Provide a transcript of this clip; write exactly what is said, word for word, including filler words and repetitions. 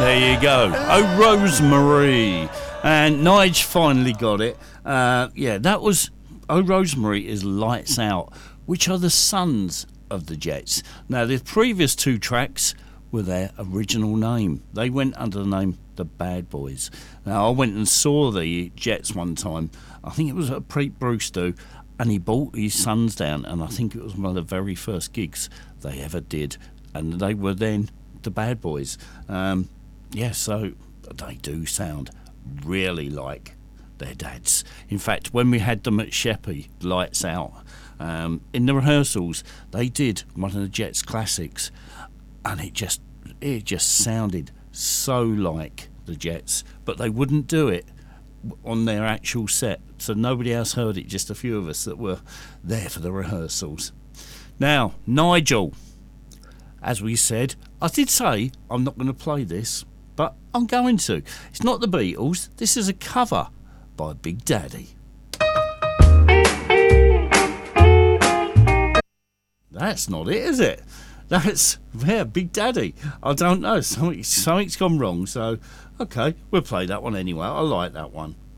There you go. Oh, Rosemary. And Nige finally got it. Uh, yeah, that was... Oh, Rosemary is Lights Out, which are the sons of the Jets. Now, the previous two tracks were their original name. They went under the name The Bad Boys. Now, I went and saw the Jets one time. I think it was at Pete Bruce do, and he brought his sons down, and I think it was one of the very first gigs they ever did. And they were then The Bad Boys. Um... Yeah, so they do sound really like their dads. In fact, when we had them at Sheppey, Lights Out, um, in the rehearsals, they did one of the Jets classics, and it just it just sounded so like the Jets, but they wouldn't do it on their actual set, so nobody else heard it, just a few of us that were there for the rehearsals. Now, Nigel, as we said, I did say I'm not going to play this, but I'm going to. It's not the Beatles. This is a cover by Big Daddy. That's not it, is it? That's, yeah, Big Daddy. I don't know. Something, something's gone wrong. So, okay, we'll play that one anyway. I like that one.